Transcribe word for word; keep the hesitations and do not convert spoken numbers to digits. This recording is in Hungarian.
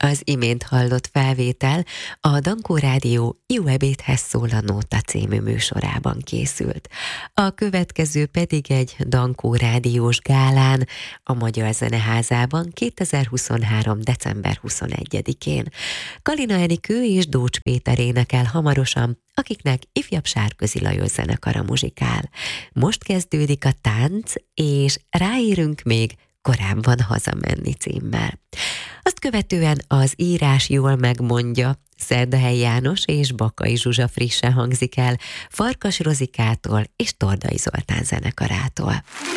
Az imént hallott felvétel a Dankó Rádió Jó ebédhez szól a Nóta című műsorában készült. A következő pedig egy Dankó Rádiós gálán a Magyar Zeneházában kétezer-huszonhárom. december huszonegyedikén. Kalina Enikő és Dócs Péter énekel hamarosan, akiknek ifjabb Sárközi Lajos zenekara muzsikál. Most kezdődik a tánc, és ráérünk még Korábban hazamenni címmel. Azt követően az írás jól megmondja, Szerdahelyi János és Bakai Zsuzsa frissen hangzik el, Farkas Rozikától és Tordai Zoltán zenekarától.